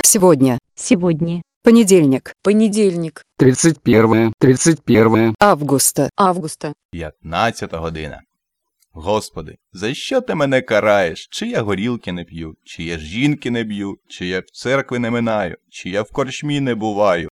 Сегодня. Сегодня. Понедельник. Понедільник. 31 Августа. Августа. 15 година. Господи, за що ти мене караєш? Чи я горілки не п'ю, чи я жінки не б'ю, чи я в церкви не минаю, чи я в корчмі не буваю?